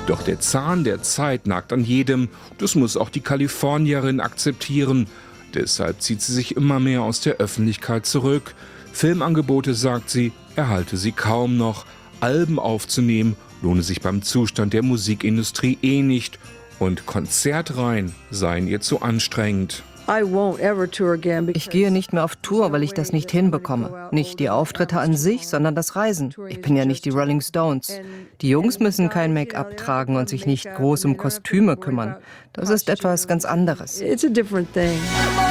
Doch der Zahn der Zeit nagt an jedem. Das muss auch die Kalifornierin akzeptieren. Deshalb zieht sie sich immer mehr aus der Öffentlichkeit zurück. Filmangebote, sagt sie, erhalte sie kaum noch. Alben aufzunehmen lohne sich beim Zustand der Musikindustrie nicht. Und Konzertreihen seien ihr zu anstrengend. Ich gehe nicht mehr auf Tour, weil ich das nicht hinbekomme. Nicht die Auftritte an sich, sondern das Reisen. Ich bin ja nicht die Rolling Stones. Die Jungs müssen kein Make-up tragen und sich nicht groß um Kostüme kümmern. Das ist etwas ganz anderes.